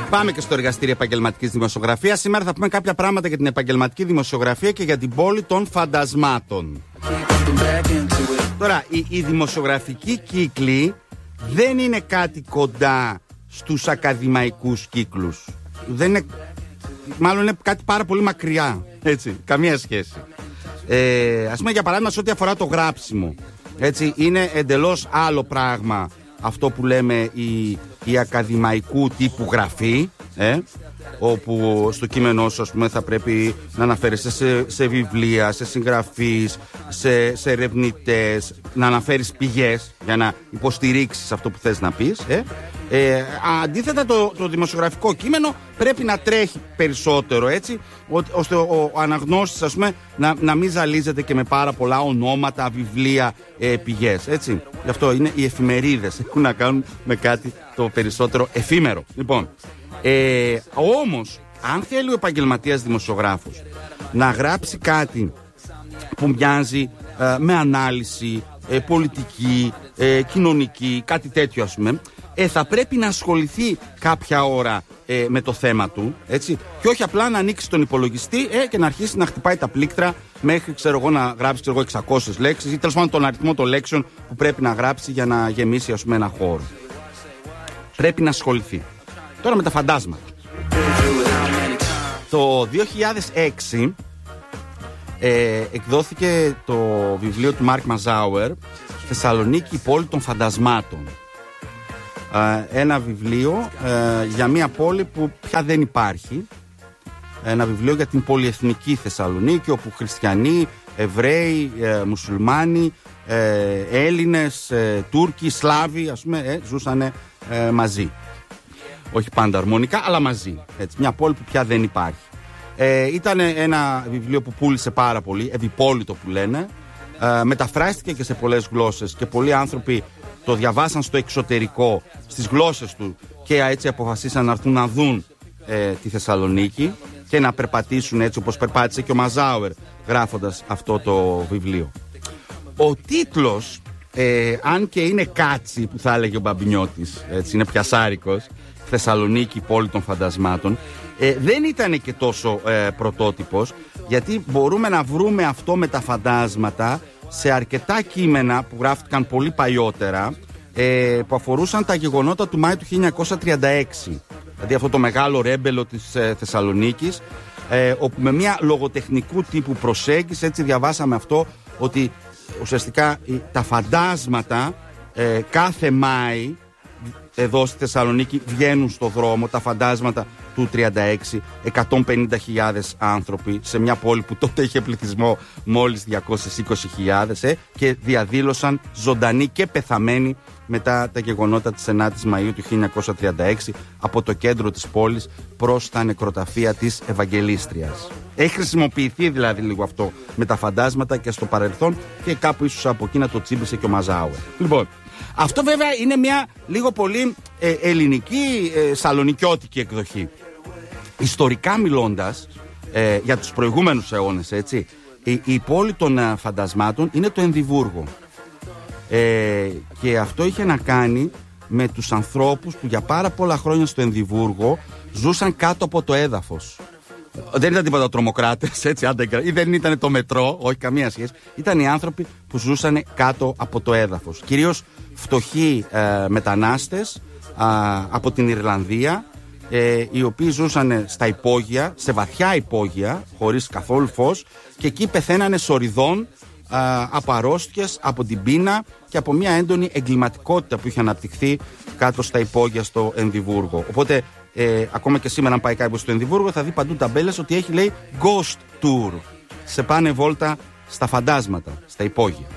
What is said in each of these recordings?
Πάμε και στο εργαστήριο επαγγελματικής δημοσιογραφίας. Σήμερα θα πούμε κάποια πράγματα για την επαγγελματική δημοσιογραφία και για την πόλη των φαντασμάτων. Τώρα, οι δημοσιογραφικοί κύκλοι δεν είναι κάτι κοντά στους ακαδημαϊκούς κύκλους. Δεν είναι, μάλλον είναι κάτι πάρα πολύ μακριά. Έτσι, καμία σχέση. Ας πούμε για παράδειγμα σε ό,τι αφορά το γράψιμο. Έτσι, είναι εντελώς άλλο πράγμα αυτό που λέμε η ακαδημαϊκού τύπου γραφή, όπου στο κείμενό σου, ας πούμε, θα πρέπει να αναφέρεσαι σε βιβλία, σε συγγραφείς, σε ερευνητές, να αναφέρεις πηγές για να υποστηρίξεις αυτό που θες να πεις. Αντίθετα το δημοσιογραφικό κείμενο πρέπει να τρέχει περισσότερο, έτσι, ώστε ο αναγνώστης, ας πούμε, να μην ζαλίζεται και με πάρα πολλά ονόματα, βιβλία, πηγές, έτσι. Γι' αυτό είναι οι εφημερίδες, έχουν να κάνουν με κάτι το περισσότερο εφήμερο. Λοιπόν, όμως αν θέλει ο επαγγελματίας δημοσιογράφος να γράψει κάτι που μοιάζει με ανάλυση πολιτική, κοινωνική, κάτι τέτοιο, ας πούμε, θα πρέπει να ασχοληθεί κάποια ώρα με το θέμα του, έτσι, και όχι απλά να ανοίξει τον υπολογιστή και να αρχίσει να χτυπάει τα πλήκτρα μέχρι, ξέρω εγώ, να γράψει 600 λέξεις ή τέλος πάντων τον αριθμό των λέξεων που πρέπει να γράψει για να γεμίσει, ας πούμε, ένα χώρο. Πρέπει να ασχοληθεί. Τώρα με τα φαντάσματα. Το 2006 εκδόθηκε το βιβλίο του Μάρκ Μαζάουερ, Θεσσαλονίκη, η πόλη των φαντασμάτων. Ένα βιβλίο για μια πόλη που πια δεν υπάρχει. Ένα βιβλίο για την πολυεθνική Θεσσαλονίκη, όπου χριστιανοί, Εβραίοι, μουσουλμάνοι, Έλληνες, Τούρκοι, Σλάβοι, ας πούμε, ζούσαν μαζί. Όχι πάντα αρμονικά, αλλά μαζί. Έτσι, μια πόλη που πια δεν υπάρχει. Ήταν ένα βιβλίο που πούλησε πάρα πολύ, ευυπόλυτο που λένε. Μεταφράστηκε και σε πολλές γλώσσες και πολλοί άνθρωποι το διαβάσαν στο εξωτερικό, στις γλώσσες του, και έτσι αποφασίσαν να έρθουν να δουν τη Θεσσαλονίκη και να περπατήσουν έτσι όπως περπάτησε και ο Μαζάουερ γράφοντας αυτό το βιβλίο. Ο τίτλος, αν και είναι κάτσι που θα έλεγε ο Μπαμπινιώτης, έτσι, είναι πιασάρικος, Θεσσαλονίκη, πόλη των φαντασμάτων, δεν ήταν και τόσο πρωτότυπος, γιατί μπορούμε να βρούμε αυτό με τα φαντάσματα σε αρκετά κείμενα που γράφτηκαν πολύ παλιότερα, που αφορούσαν τα γεγονότα του Μάη του 1936. Δηλαδή αυτό το μεγάλο ρέμπελο της Θεσσαλονίκης, όπου με μια λογοτεχνικού τύπου προσέγγιση, έτσι διαβάσαμε αυτό, ότι ουσιαστικά τα φαντάσματα κάθε Μάη εδώ στη Θεσσαλονίκη βγαίνουν στο δρόμο, τα φαντάσματα του 36, 150.000 άνθρωποι σε μια πόλη που τότε είχε πληθυσμό μόλις 220.000, και διαδήλωσαν ζωντανοί και πεθαμένοι μετά τα γεγονότα της 9ης Μαΐου του 1936 από το κέντρο της πόλης προς τα νεκροταφεία της Ευαγγελίστριας. Έχει χρησιμοποιηθεί δηλαδή λίγο αυτό με τα φαντάσματα και στο παρελθόν, και κάπου ίσως από εκεί να το τσίμπησε και ο Μαζάουερ. Λοιπόν, αυτό βέβαια είναι μια λίγο πολύ ελληνική, σαλονικιώτικη εκδοχή. Ιστορικά μιλώντας, για τους προηγούμενους αιώνες, έτσι, η πόλη των φαντασμάτων είναι το Ενδιβούργο. Και αυτό είχε να κάνει με τους ανθρώπους που για πάρα πολλά χρόνια στο Ενδιβούργο ζούσαν κάτω από το έδαφος. Δεν ήταν τίποτα τρομοκράτες, έτσι, ή δεν ήταν το μετρό, όχι, καμία σχέση. Ήταν οι άνθρωποι που ζούσαν κάτω από το έδαφος. Κυρίως φτωχοί μετανάστες από την Ιρλανδία, οι οποίοι ζούσαν στα υπόγεια, σε βαθιά υπόγεια, χωρίς καθόλου φως, και εκεί πεθαίνανε σοριδών από αρρώστιες, από την πείνα και από μια έντονη εγκληματικότητα που είχε αναπτυχθεί κάτω στα υπόγεια στο Ενδιβούργο. Οπότε ακόμα και σήμερα, αν πάει κάποιος στο Ενδιβούργο, θα δει παντού ταμπέλες ότι έχει, λέει, Ghost Tour. Σε πάνε βόλτα στα φαντάσματα, στα υπόγεια.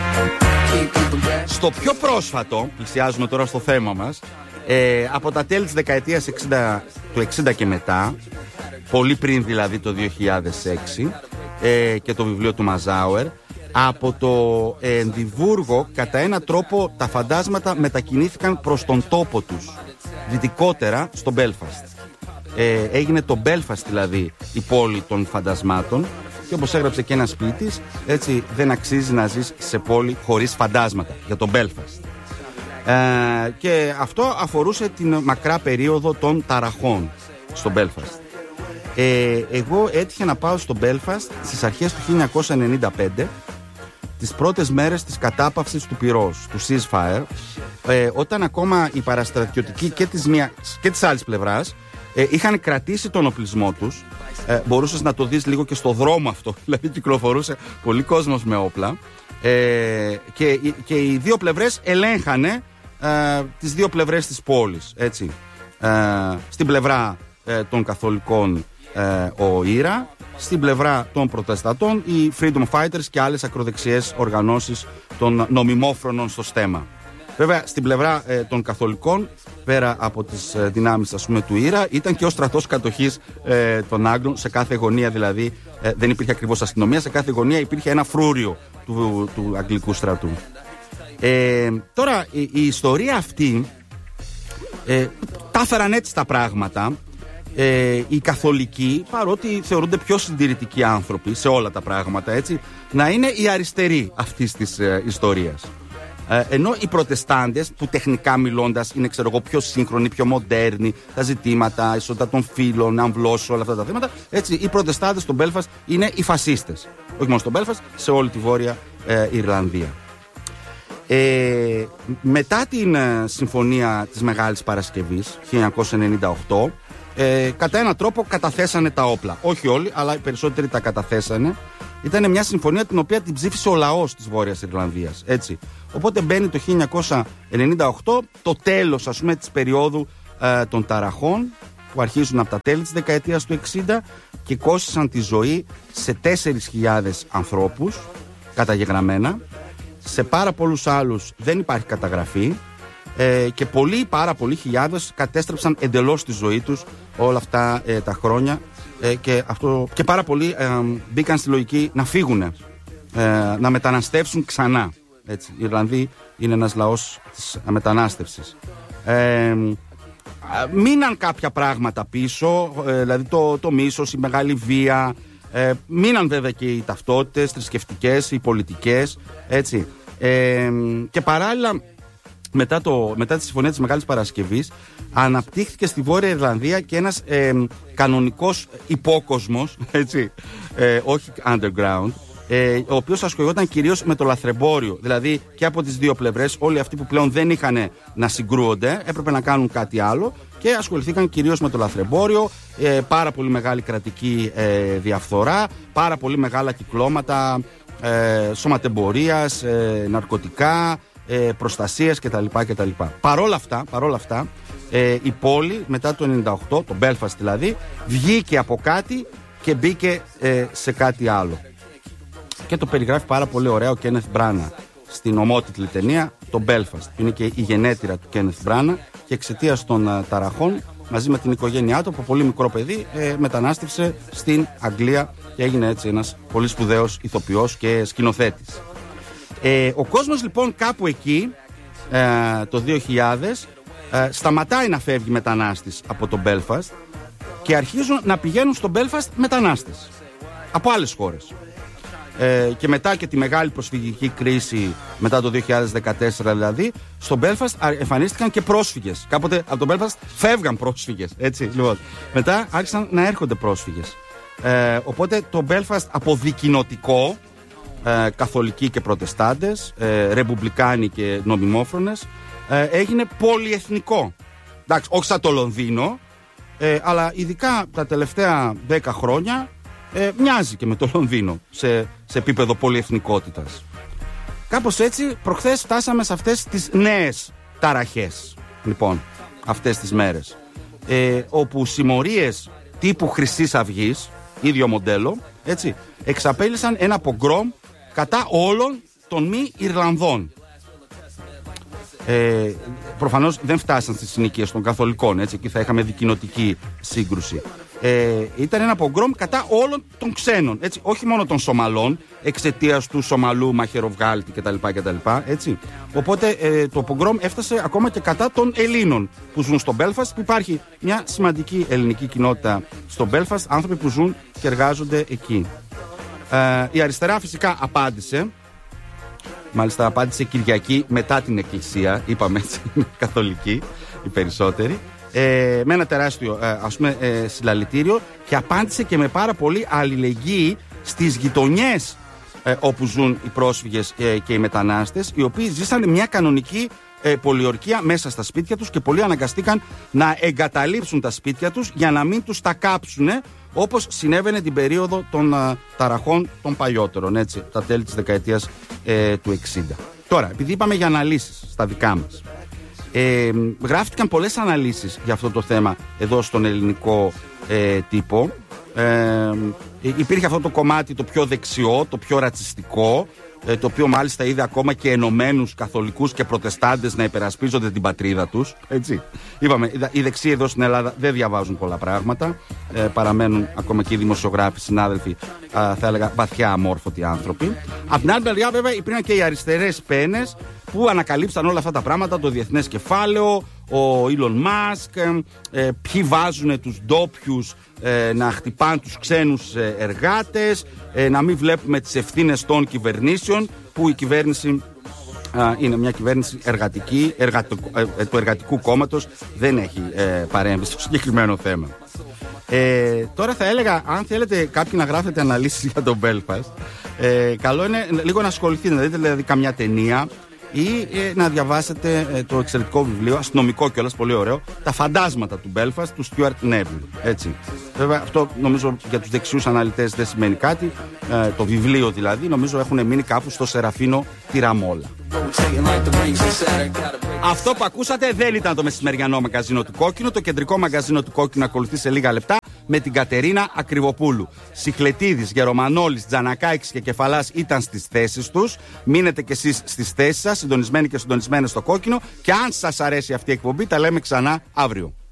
Στο πιο πρόσφατο, πλησιάζουμε τώρα στο θέμα μας, από τα τέλη της δεκαετίας 60, του 60 και μετά, πολύ πριν δηλαδή το 2006, και το βιβλίο του Μαζάουερ, από το Ενδιβούργο κατά έναν τρόπο τα φαντάσματα μετακινήθηκαν προς τον τόπο τους, δυτικότερα στο Μπέλφαστ. Έγινε το Μπέλφαστ δηλαδή η πόλη των φαντασμάτων, και όπως έγραψε και ένας ποιητής, έτσι, δεν αξίζει να ζεις σε πόλη χωρίς φαντάσματα, για το Μπέλφαστ. Και αυτό αφορούσε την μακρά περίοδο των ταραχών στο Belfast. Εγώ έτυχε να πάω στο Belfast στις αρχές του 1995, τις πρώτες μέρες της κατάπαυσης του πυρός, του ceasefire, όταν ακόμα οι παραστρατιωτικοί και της άλλης πλευράς είχαν κρατήσει τον οπλισμό τους. Μπορούσες να το δεις λίγο και στο δρόμο αυτό, δηλαδή κυκλοφορούσε πολύ κόσμος με όπλα, και οι δύο πλευρές ελέγχανε τις δύο πλευρές της πόλης, έτσι. Στην πλευρά των καθολικών ο ΙΡΑ, στην πλευρά των προτεστατών οι Freedom Fighters και άλλες ακροδεξιές οργανώσεις των νομιμόφρονων στο στέμα. Βέβαια, στην πλευρά των καθολικών, πέρα από τις δυνάμεις, ας πούμε, του ΙΡΑ, ήταν και ο στρατός κατοχής των Άγγλων. Σε κάθε γωνία δηλαδή δεν υπήρχε ακριβώς αστυνομία, σε κάθε γωνία υπήρχε ένα φρούριο του αγγλικού στρατού. Τώρα η ιστορία αυτή, τα έφεραν έτσι τα πράγματα. Οι καθολικοί, παρότι θεωρούνται πιο συντηρητικοί άνθρωποι σε όλα τα πράγματα, έτσι, να είναι οι αριστεροί αυτής της ιστορίας. Ενώ οι προτεστάντες, που τεχνικά μιλώντας είναι, ξέρω εγώ, πιο σύγχρονοι, πιο μοντέρνοι, τα ζητήματα, ισότητα των φύλων, αμβλώσεων, όλα αυτά τα θέματα, έτσι, οι προτεστάντες στο Belfast είναι οι φασίστες. Όχι μόνο στο Belfast, σε όλη τη Βόρεια Ιρλανδία. Μετά την συμφωνία της Μεγάλης Παρασκευής 1998, κατά έναν τρόπο καταθέσανε τα όπλα. Όχι όλοι, αλλά οι περισσότεροι τα καταθέσανε. Ήταν μια συμφωνία την οποία την ψήφισε ο λαός της Βόρειας Ιρλανδίας, έτσι. Οπότε μπαίνει το 1998, το τέλος, ας πούμε, της περίοδου των ταραχών, που αρχίζουν από τα τέλη της δεκαετίας του 60 και κόστησαν τη ζωή σε 4.000 ανθρώπους καταγεγραμμένα. Σε πάρα πολλούς άλλους δεν υπάρχει καταγραφή, και πάρα πολλοί χιλιάδες κατέστρεψαν εντελώς τη ζωή τους όλα αυτά τα χρόνια, και πάρα πολλοί μπήκαν στη λογική να φύγουν, να μεταναστεύσουν ξανά, έτσι. Οι Ιρλανδοί είναι ένας λαός της μετανάστευσης. Μείναν κάποια πράγματα πίσω, δηλαδή το μίσος, η μεγάλη βία, μείναν βέβαια και οι ταυτότητες θρησκευτικές, οι πολιτικές, έτσι. Και παράλληλα, μετά τη συμφωνία της Μεγάλης Παρασκευής, αναπτύχθηκε στη Βόρεια Ιρλανδία και ένας κανονικός υπόκοσμος, έτσι, όχι underground, ο οποίος ασχολιόταν κυρίως με το λαθρεμπόριο. Δηλαδή και από τις δύο πλευρές, όλοι αυτοί που πλέον δεν είχαν να συγκρούονται, έπρεπε να κάνουν κάτι άλλο και ασχοληθήκαν κυρίως με το λαθρεμπόριο. Πάρα πολύ μεγάλη κρατική διαφθορά, πάρα πολύ μεγάλα κυκλώματα σωματεμπορίας, ναρκωτικά, προστασίας κτλ. Παρόλα αυτά, η πόλη μετά το 98, το Belfast δηλαδή, βγήκε από κάτι και μπήκε σε κάτι άλλο. Και το περιγράφει πάρα πολύ ωραία ο Kenneth Branagh στην ομότιτλη ταινία, το Belfast, που είναι και η γενέτειρα του Kenneth Branagh, και εξαιτίας των ταραχών, μαζί με την οικογένειά του, από πολύ μικρό παιδί, μετανάστευσε στην Αγγλία και έγινε έτσι ένας πολύ σπουδαίος ηθοποιός και σκηνοθέτης. Ο κόσμος λοιπόν κάπου εκεί, το 2000, σταματάει να φεύγει μετανάστης από το Belfast και αρχίζουν να πηγαίνουν στο Belfast μετανάστες από άλλες χώρες. Και μετά και τη μεγάλη προσφυγική κρίση, μετά το 2014 δηλαδή, στο Belfast εμφανίστηκαν και πρόσφυγες. Κάποτε από το Belfast φεύγαν πρόσφυγες, έτσι, λοιπόν. Μετά άρχισαν να έρχονται πρόσφυγες. Οπότε το Belfast από δικοινοτικό, καθολικοί και προτεστάντες, ρεπουμπλικάνοι και νομιμόφρονες, έγινε πολυεθνικό. Εντάξει, όχι σαν το Λονδίνο, αλλά ειδικά τα τελευταία 10 χρόνια μοιάζει και με το Λονδίνο σε επίπεδο πολυεθνικότητας. Κάπως έτσι, προχθές φτάσαμε σε αυτές τις νέες ταραχές, λοιπόν, αυτές τις μέρες, όπου συμμορίες τύπου Χρυσής Αυγής, ίδιο μοντέλο, έτσι, εξαπέλυσαν ένα πογκρόμ κατά όλων των μη Ιρλανδών. Προφανώς δεν φτάσαν στις συνοικίες των καθολικών, έτσι, εκεί θα είχαμε δικοινοτική σύγκρουση. Ήταν ένα πογκρόμ κατά όλων των ξένων, έτσι, όχι μόνο των Σομαλών, εξαιτίας του Σομαλού μαχαιροβγάλτη κτλ. Έτσι. Οπότε το πογκρόμ έφτασε ακόμα και κατά των Ελλήνων που ζουν στο Belfast, που υπάρχει μια σημαντική ελληνική κοινότητα στο Belfast, άνθρωποι που ζουν και εργάζονται εκεί. Η αριστερά φυσικά απάντησε Μάλιστα απάντησε Κυριακή μετά την εκκλησία. Είπαμε έτσι, είναι καθολική οι περισσότεροι. Με ένα τεράστιο συλλαλητήριο, και απάντησε και με πάρα πολύ αλληλεγγύη στις γειτονιές όπου ζουν οι πρόσφυγες και οι μετανάστες, οι οποίοι ζήσανε μια κανονική πολιορκία μέσα στα σπίτια τους και πολλοί αναγκαστήκαν να εγκαταλείψουν τα σπίτια τους για να μην τους τα κάψουν, όπως συνέβαινε την περίοδο των ταραχών των παλιότερων, έτσι, τα τέλη της δεκαετίας του 60. Τώρα, επειδή είπαμε για αναλύσεις στα δικά μας, γράφτηκαν πολλές αναλύσεις για αυτό το θέμα εδώ στον ελληνικό τύπο. Υπήρχε αυτό το κομμάτι το πιο δεξιό, το πιο ρατσιστικό, το οποίο μάλιστα είδε ακόμα και ενωμένους καθολικούς και προτεστάντες να υπερασπίζονται την πατρίδα τους. Έτσι. Είπαμε, οι δεξιοί εδώ στην Ελλάδα δεν διαβάζουν πολλά πράγματα. Παραμένουν ακόμα και οι δημοσιογράφοι, συνάδελφοι, θα έλεγα βαθιά αμόρφωτοι άνθρωποι. Απ' την άλλη μεριά, βέβαια, υπήρχαν και οι αριστερές πένες που ανακαλύψαν όλα αυτά τα πράγματα, το διεθνές κεφάλαιο, ο Elon Musk, ποιοι βάζουν τους ντόπιους να χτυπάνε τους ξένους εργάτες, να μην βλέπουμε τις ευθύνες των κυβερνήσεων, που η κυβέρνηση είναι μια κυβέρνηση εργατική, του εργατικού κόμματος, δεν έχει παρέμβει στο συγκεκριμένο θέμα. Τώρα θα έλεγα, αν θέλετε κάποιοι να γράφετε αναλύσεις για τον Belfast, καλό είναι λίγο να ασχοληθείτε, να δείτε δηλαδή καμιά ταινία ή να διαβάσετε το εξαιρετικό βιβλίο, αστυνομικό κιόλας, πολύ ωραίο, Τα φαντάσματα του Belfast, του Stuart Neville. Έτσι. Βέβαια, αυτό νομίζω για τους δεξιούς αναλυτές δεν σημαίνει κάτι. Το βιβλίο δηλαδή, νομίζω έχουν μείνει κάπου στο Σεραφίνο Τυραμόλα. Αυτό που ακούσατε δεν ήταν το μεσημεριανό μαγκαζίνο του Κόκκινου. Το κεντρικό μαγκαζίνο του Κόκκινου ακολουθεί σε λίγα λεπτά με την Κατερίνα Ακριβοπούλου. Σιχλετίδης, Γερομανόλης, Τζανακάκης και Κεφαλάς ήταν στις θέσεις τους. Μείνετε κι εσείς στις θέσεις σας, συντονισμένοι και συντονισμένες στο Κόκκινο. Και αν σας αρέσει αυτή η εκπομπή, τα λέμε ξανά αύριο.